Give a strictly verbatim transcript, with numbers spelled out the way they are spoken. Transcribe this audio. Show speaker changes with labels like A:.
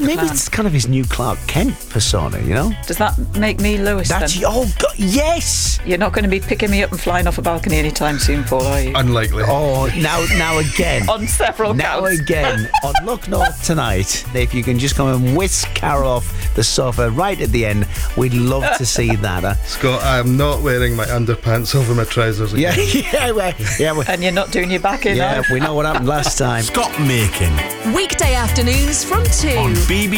A: maybe
B: clan.
A: it's kind of his new Clark Kent persona, you know?
B: Does that make me Lewis
A: That's
B: then?
A: oh God, yes.
B: You're not going to be picking me up and flying off a balcony anytime soon, Paul, are you?
C: Unlikely.
A: Oh, now, now again.
B: On several
A: Now
B: counts.
A: again, on Look North tonight, if you can just come and whisk Carol off the sofa right at the end, we'd love to see that. Huh?
C: Scott, I am not wearing my underpants over my trousers again.
A: Yeah, yeah, well, yeah, well,
B: And you're not doing your back in
A: yeah.
B: either.
A: We know what happened last time.
D: Scott Makin.
E: Weekday afternoons from two.
D: On B B